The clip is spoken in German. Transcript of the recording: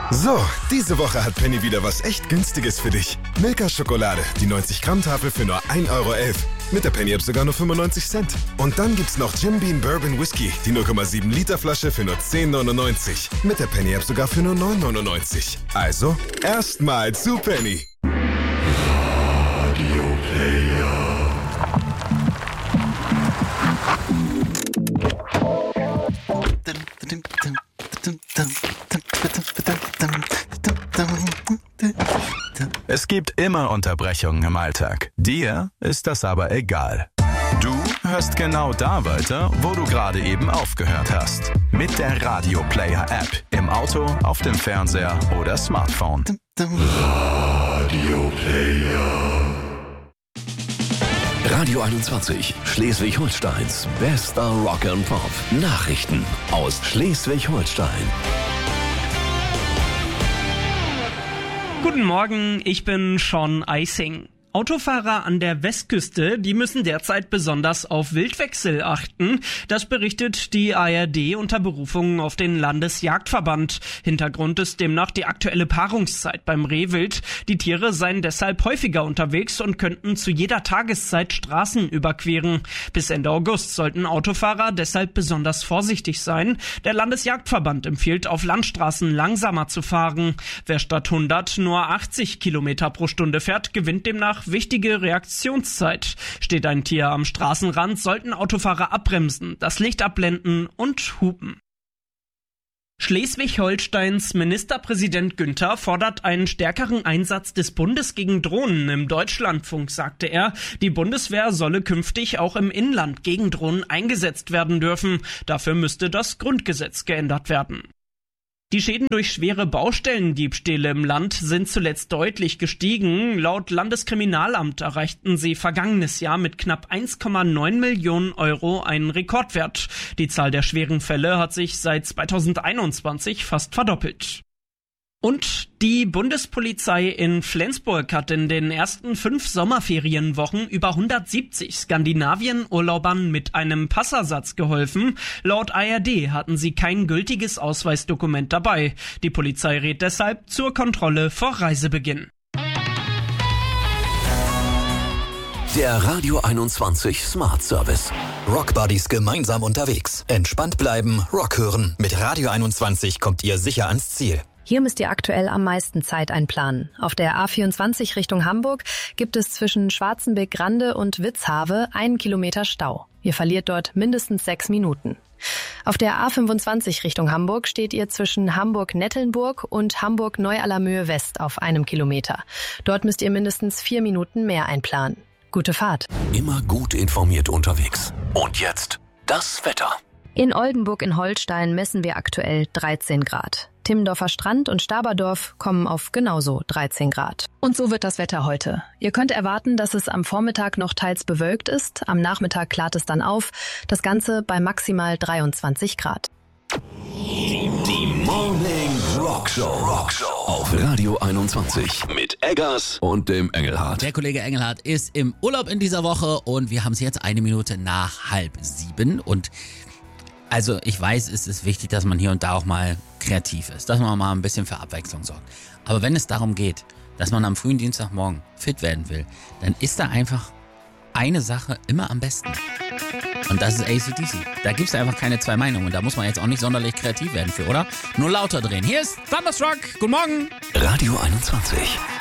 So, diese Woche hat Penny wieder was echt Günstiges für dich. Milka Schokolade, die 90-Gramm-Tafel für nur 1,11 €. Mit der Penny-App sogar nur 95 Cent. Und dann gibt's noch Jim Beam Bourbon Whisky, die 0,7 Liter Flasche für nur 10,99. Mit der Penny-App sogar für nur 9,99. Also, erstmal zu Penny. Radio Player. Es gibt immer Unterbrechungen im Alltag. Dir ist das aber egal. Du hörst genau da weiter, wo du gerade eben aufgehört hast. Mit der Radio Player App. Im Auto, auf dem Fernseher oder Smartphone. Radio Player. Radio 21, Schleswig-Holsteins bester Rock and Pop. Nachrichten aus Schleswig-Holstein. Guten Morgen, ich bin Sean Eising. Autofahrer an der Westküste, die müssen derzeit besonders auf Wildwechsel achten. Das berichtet die ARD unter Berufung auf den Landesjagdverband. Hintergrund ist demnach die aktuelle Paarungszeit beim Rehwild. Die Tiere seien deshalb häufiger unterwegs und könnten zu jeder Tageszeit Straßen überqueren. Bis Ende August sollten Autofahrer deshalb besonders vorsichtig sein. Der Landesjagdverband empfiehlt, auf Landstraßen langsamer zu fahren. Wer statt 100 nur 80 Kilometer pro Stunde fährt, gewinnt demnach wichtige Reaktionszeit. Steht ein Tier am Straßenrand, sollten Autofahrer abbremsen, das Licht abblenden und hupen. Schleswig-Holsteins Ministerpräsident Günther fordert einen stärkeren Einsatz des Bundes gegen Drohnen. Im Deutschlandfunk sagte er, die Bundeswehr solle künftig auch im Inland gegen Drohnen eingesetzt werden dürfen. Dafür müsste das Grundgesetz geändert werden. Die Schäden durch schwere Baustellendiebstähle im Land sind zuletzt deutlich gestiegen. Laut Landeskriminalamt erreichten sie vergangenes Jahr mit knapp 1,9 Millionen € einen Rekordwert. Die Zahl der schweren Fälle hat sich seit 2021 fast verdoppelt. Und die Bundespolizei in Flensburg hat in den ersten 5 Sommerferienwochen über 170 Skandinavien-Urlaubern mit einem Passersatz geholfen. Laut ARD hatten sie kein gültiges Ausweisdokument dabei. Die Polizei rät deshalb zur Kontrolle vor Reisebeginn. Der Radio 21 Smart Service. Rock Buddies gemeinsam unterwegs. Entspannt bleiben, Rock hören. Mit Radio 21 kommt ihr sicher ans Ziel. Hier müsst ihr aktuell am meisten Zeit einplanen. Auf der A24 Richtung Hamburg gibt es zwischen Schwarzenbeck-Grande und Witzhave 1 Kilometer Stau. Ihr verliert dort mindestens 6 Minuten. Auf der A25 Richtung Hamburg steht ihr zwischen Hamburg-Nettelnburg und Hamburg-Neu-Allermöhe West auf 1 Kilometer. Dort müsst ihr mindestens 4 Minuten mehr einplanen. Gute Fahrt. Immer gut informiert unterwegs. Und jetzt das Wetter. In Oldenburg in Holstein messen wir aktuell 13 Grad. Timmendorfer Strand und Staberdorf kommen auf genauso 13 Grad. Und so wird das Wetter heute. Ihr könnt erwarten, dass es am Vormittag noch teils bewölkt ist. Am Nachmittag klart es dann auf. Das Ganze bei maximal 23 Grad. Die Morning Rock Show auf Radio 21 mit Eggers und dem Engelhardt. Der Kollege Engelhardt ist im Urlaub in dieser Woche und wir haben es jetzt 1 Minute nach 6:30 und also ich weiß, es ist wichtig, dass man hier und da auch mal kreativ ist, dass man mal ein bisschen für Abwechslung sorgt. Aber wenn es darum geht, dass man am frühen Dienstagmorgen fit werden will, dann ist da einfach eine Sache immer am besten. Und das ist AC/DC. Da gibt es einfach keine 2 Meinungen. Da muss man jetzt auch nicht sonderlich kreativ werden für, oder? Nur lauter drehen. Hier ist Thunderstruck. Guten Morgen. Radio 21.